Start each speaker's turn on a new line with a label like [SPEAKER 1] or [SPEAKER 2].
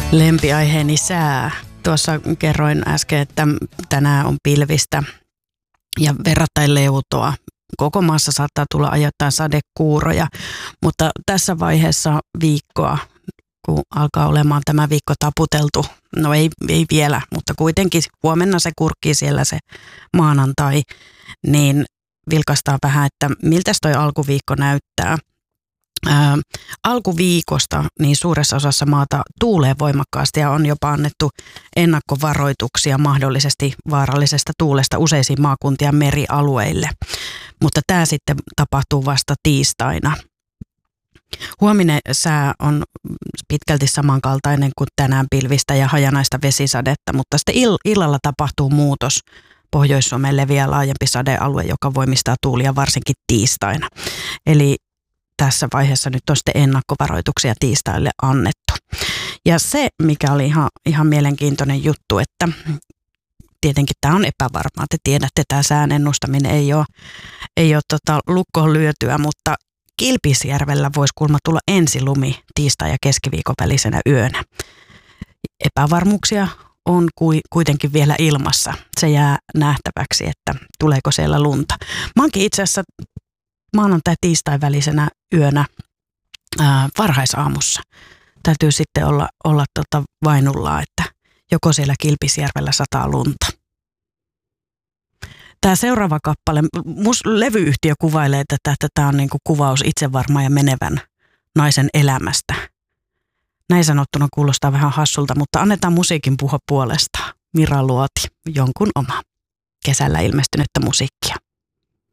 [SPEAKER 1] Lempiaiheeni sää. Tuossa kerroin äsken, että tänään on pilvistä ja verrattain leutoa. Koko maassa saattaa tulla ajoittain sadekuuroja, mutta tässä vaiheessa viikkoa, kun alkaa olemaan tämä viikko taputeltu, no ei vielä, mutta kuitenkin huomenna se kurkkii siellä se maanantai, niin vilkaistaan vähän, että miltäs toi alkuviikko näyttää. Alkuviikosta niin suuressa osassa maata tuulee voimakkaasti ja on jopa annettu ennakkovaroituksia mahdollisesti vaarallisesta tuulesta useisiin maakuntia merialueille, mutta tämä sitten tapahtuu vasta tiistaina. Huominen sää on pitkälti samankaltainen kuin tänään, pilvistä ja hajanaista vesisadetta, mutta sitten illalla tapahtuu muutos. Pohjois-Suomeen leviää laajempi sadealue, joka voimistaa tuulia varsinkin tiistaina. Eli tässä vaiheessa nyt on sitten ennakkovaroituksia tiistaille annettu. Ja se, mikä oli ihan mielenkiintoinen juttu, että tietenkin tämä on epävarmaa. Te tiedätte, tämä sään ennustaminen ei ole lukkoon lyötyä, mutta Kilpisjärvellä voisi kuulemma tulla ensilumi tiistai- ja keskiviikon välisenä yönä. Epävarmuuksia on kuitenkin vielä ilmassa. Se jää nähtäväksi, että tuleeko siellä lunta. Mä oonkin itse asiassa maanantai-tiistai välisenä yönä varhaisaamussa. Täytyy sitten olla vainullaa, että joko siellä Kilpisjärvellä sataa lunta. Tämä seuraava kappale, levyyhtiö kuvailee tätä, että tämä on niinku kuvaus itsevarma ja menevän naisen elämästä. Näin sanottuna kuulostaa vähän hassulta, mutta annetaan musiikin puhua puolestaan. Mira Luoti, jonkun oma kesällä ilmestynyttä musiikkia.